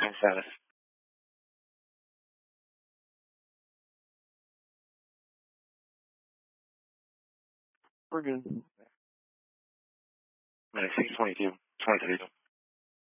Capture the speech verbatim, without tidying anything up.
Booking status. We're good. Minute six twenty-two, twenty-three.